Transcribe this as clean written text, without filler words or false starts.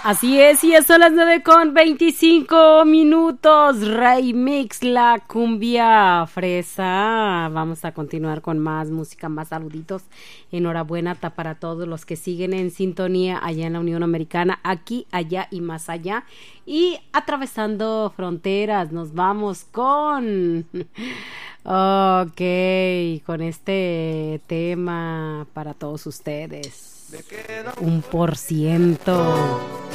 Así es, y ya son las 9:25. Remix, la cumbia fresa. Vamos a continuar con más música, más saluditos. Enhorabuena para todos los que siguen en sintonía allá en la Unión Americana, aquí, allá y más allá. Y atravesando fronteras, nos vamos con... Ok, con este tema para todos ustedes. 1%.